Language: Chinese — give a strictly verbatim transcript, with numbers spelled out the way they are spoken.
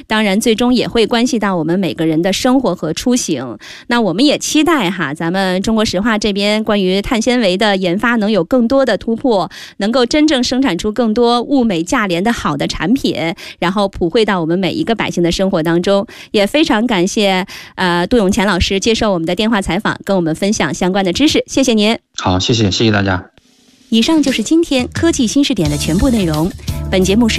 当然最终也会关系到我们每个人的生活和出行。那我们也期待哈，咱们中国石化这边关于碳纤维的研发能有更多的突破，能够真正生产出更多物美价廉的好的产品，然后普惠到我们每一个百姓的生活当中。也非常感谢呃杜永乾老师接受我们的电话采访，跟我们分享相关的知识，谢谢您。 好，谢谢，谢谢大家。 以上就是今天科技新视点的全部内容。本节目是